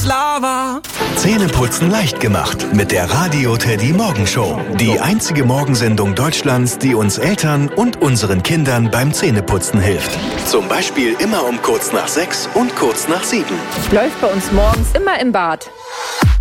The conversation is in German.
aus Lava. Zähneputzen leicht gemacht mit der Radio Teddy Morgenshow. Die einzige Morgensendung Deutschlands, die uns Eltern und unseren Kindern beim Zähneputzen hilft. Zum Beispiel immer um kurz nach 6 und kurz nach 7. Läuft bei uns morgens immer im Bad.